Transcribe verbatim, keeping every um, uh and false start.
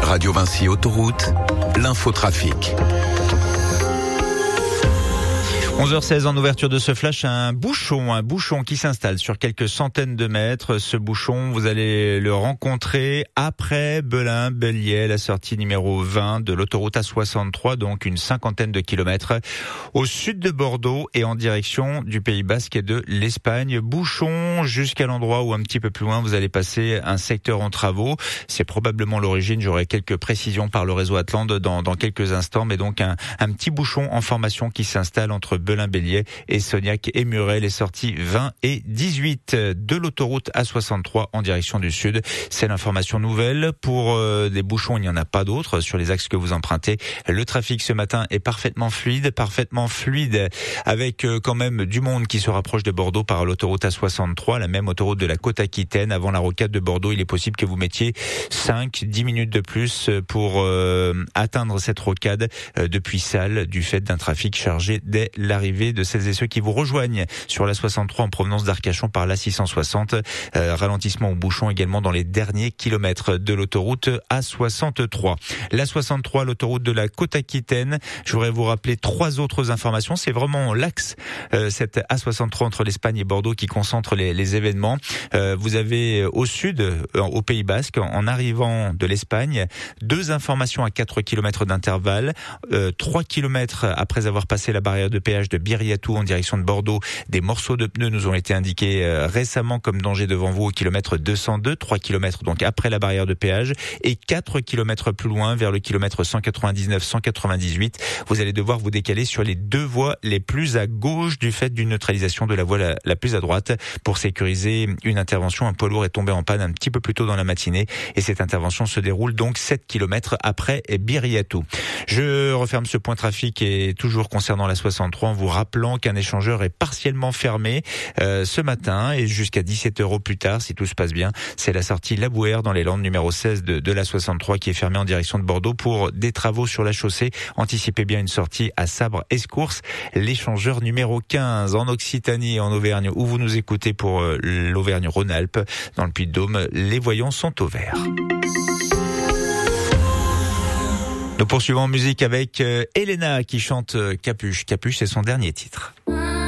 Radio Vinci Autoroute, l'infotrafic. onze heures seize en ouverture de ce flash, un bouchon, un bouchon qui s'installe sur quelques centaines de mètres. Ce bouchon, vous allez le rencontrer après Belin-Bélier, la sortie numéro vingt de l'autoroute A soixante-trois, donc une cinquantaine de kilomètres au sud de Bordeaux et en direction du Pays Basque et de l'Espagne. Bouchon jusqu'à l'endroit où un petit peu plus loin vous allez passer un secteur en travaux. C'est probablement l'origine, j'aurai quelques précisions par le réseau Atlante dans, dans quelques instants, mais donc un, un petit bouchon en formation qui s'installe entre Belin-Bélier et Sognac et Muret, les sorties vingt et dix-huit de l'autoroute A soixante-trois en direction du sud. C'est l'information nouvelle. Pour euh, des bouchons, il n'y en a pas d'autres sur les axes que vous empruntez. Le trafic ce matin est parfaitement fluide, parfaitement fluide avec euh, quand même du monde qui se rapproche de Bordeaux par l'autoroute A soixante-trois, la même autoroute de la côte aquitaine. Avant la rocade de Bordeaux, il est possible que vous mettiez cinq à dix minutes de plus pour euh, atteindre cette rocade euh, depuis Salles du fait d'un trafic chargé dès la l'arrivée de celles et ceux qui vous rejoignent sur la soixante-trois en provenance d'Arcachon par la six cent soixante. Euh, ralentissement au bouchon également dans les derniers kilomètres de l'autoroute A soixante-trois. La soixante-trois, l'autoroute de la côte aquitaine. Je voudrais vous rappeler trois autres informations. C'est vraiment l'axe, euh, cette A soixante-trois entre l'Espagne et Bordeaux qui concentre les, les événements. Euh, vous avez au sud, euh, au Pays Basque, en arrivant de l'Espagne, deux informations à quatre kilomètres d'intervalle. Euh, trois kilomètres après avoir passé la barrière de péage de Biriatou en direction de Bordeaux. Des morceaux de pneus nous ont été indiqués euh, récemment comme danger devant vous au kilomètre deux cent deux, trois kilomètres donc après la barrière de péage, et quatre kilomètres plus loin vers le kilomètre cent quatre-vingt-dix-neuf cent quatre-vingt-dix-huit. Vous allez devoir vous décaler sur les deux voies les plus à gauche du fait d'une neutralisation de la voie la, la plus à droite pour sécuriser une intervention. Un poids lourd est tombé en panne un petit peu plus tôt dans la matinée et cette intervention se déroule donc sept kilomètres après Biriatou. Je referme ce point trafic et toujours concernant la soixante-trois en vous rappelant qu'un échangeur est partiellement fermé euh, ce matin et jusqu'à dix-sept heures plus tard, si tout se passe bien. C'est la sortie Labouère dans les Landes numéro seize de, de la soixante-trois qui est fermée en direction de Bordeaux pour des travaux sur la chaussée. Anticipez bien une sortie à Sabre-Escourse. L'échangeur numéro quinze en Occitanie et en Auvergne où vous nous écoutez pour euh, l'Auvergne-Rhône-Alpes. Dans le Puy-de-Dôme, les voyants sont au vert. Nous poursuivons en musique avec euh, Elena qui chante euh, Capuche. Capuche, c'est son dernier titre.